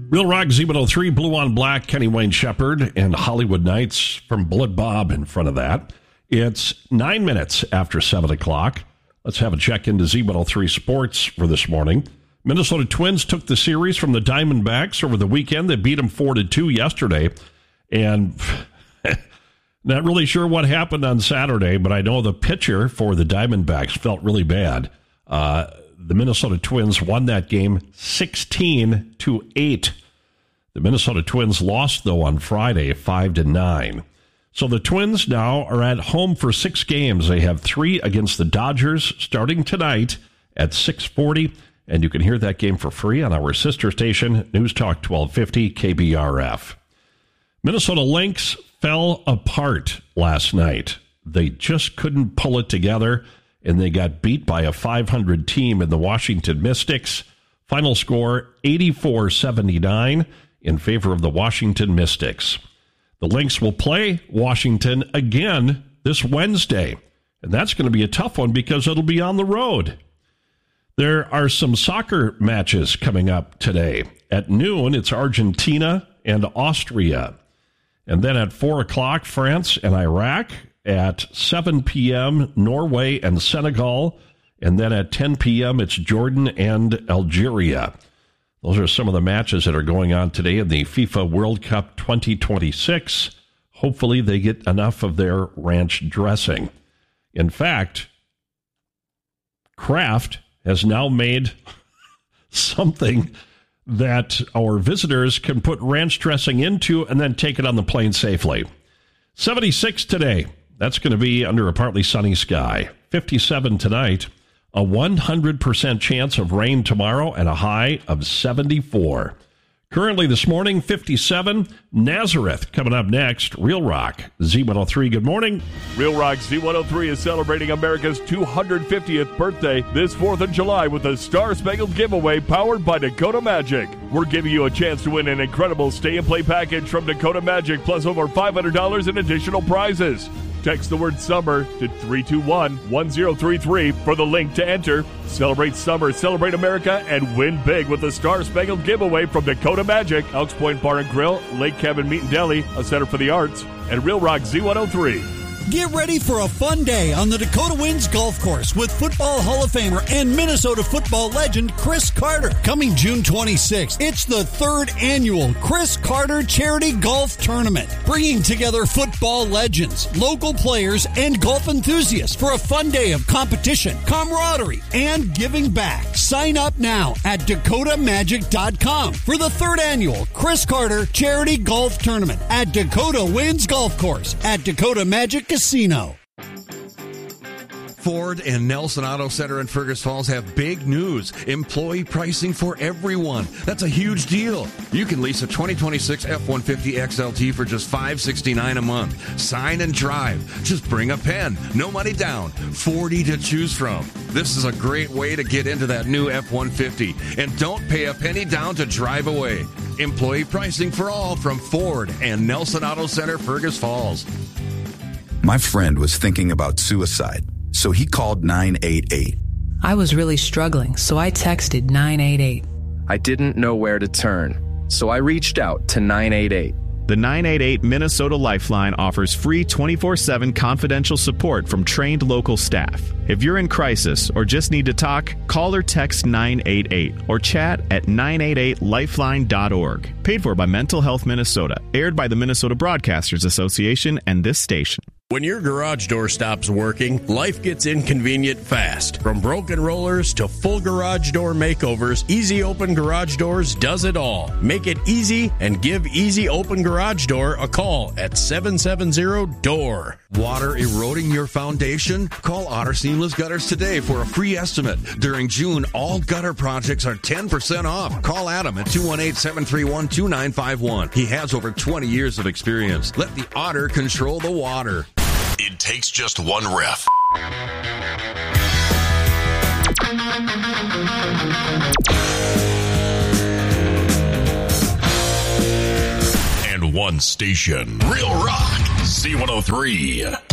Real Rock Z103, Blue on Black, Kenny Wayne Shepherd, and Hollywood Nights from Bullet Bob in front of that. It's 9 minutes after 7 o'clock. Let's have a check into Z103 Sports for this morning. Minnesota Twins took the series from the Diamondbacks over the weekend. They beat them 4-2 yesterday. And not really sure what happened on Saturday, but I know the pitcher for the Diamondbacks felt really bad. The Minnesota Twins won that game 16-8. The Minnesota Twins lost, though, on Friday 5-9. So the Twins now are at home for 6 games. They have 3 against the Dodgers starting tonight at 6:40. And you can hear that game for free on our sister station, News Talk 1250 KBRF. Minnesota Lynx fell apart last night. They just couldn't pull it together, and they got beat by a .500 team in the Washington Mystics. Final score 84-79 in favor of the Washington Mystics. The Lynx will play Washington again this Wednesday, and that's going to be a tough one because it'll be on the road. There are some soccer matches coming up today. At noon, it's Argentina and Austria. And then at 4 o'clock, France and Iraq. At 7 p.m., Norway and Senegal. And then at 10 p.m., it's Jordan and Algeria. Those are some of the matches that are going on today in the FIFA World Cup 2026. Hopefully they get enough of their ranch dressing. In fact, Kraft has now made something that our visitors can put ranch dressing into and then take it on the plane safely. 76 today. That's going to be under a partly sunny sky. 57 tonight. A 100% chance of rain tomorrow and a high of 74. Currently this morning, 57. Nazareth coming up next. Real Rock Z103. Good morning. Real Rock Z103 is celebrating America's 250th birthday this 4th of July with a Star Spangled giveaway powered by Dakota Magic. We're giving you a chance to win an incredible stay and play package from Dakota Magic plus over $500 in additional prizes. Text the word summer to 321-1033 for the link to enter. Celebrate summer, celebrate America, and win big with the Star Spangled giveaway from Dakota Magic, Elks Point Bar and Grill, Lake Cabin Meat and Deli, a Center for the Arts, and Real Rock Z103. Get ready for a fun day on the Dakota Winds Golf Course with Football Hall of Famer and Minnesota football legend Chris Carter. Coming June 26th, it's the 3rd annual Chris Carter Charity Golf Tournament, bringing together football legends, local players, and golf enthusiasts for a fun day of competition, camaraderie, and giving back. Sign up now at DakotaMagic.com for the 3rd annual Chris Carter Charity Golf Tournament at Dakota Winds Golf Course at Dakota Magic Casino. Ford and Nelson Auto Center in Fergus Falls have big news. Employee pricing for everyone. That's a huge deal. You can lease a 2026 F-150 XLT for just $569 a month. Sign and drive. Just bring a pen. No money down. 40 to choose from. This is a great way to get into that new F-150. And don't pay a penny down to drive away. Employee pricing for all from Ford and Nelson Auto Center, Fergus Falls. My friend was thinking about suicide, so he called 988. I was really struggling, so I texted 988. I didn't know where to turn, so I reached out to 988. The 988 Minnesota Lifeline offers free 24/7 confidential support from trained local staff. If you're in crisis or just need to talk, call or text 988 or chat at 988lifeline.org. Paid for by Mental Health Minnesota. Aired by the Minnesota Broadcasters Association and this station. When your garage door stops working, life gets inconvenient fast. From broken rollers to full garage door makeovers, Easy Open Garage Doors does it all. Make it easy and give Easy Open Garage Door a call at 770-DOOR. Water eroding your foundation? Call Otter Seamless Gutters today for a free estimate. During June, all gutter projects are 10% off. Call Adam at 218-731-2951. He has over 20 years of experience. Let the Otter control the water. It takes just one ref. And one station. Real Rock Z103.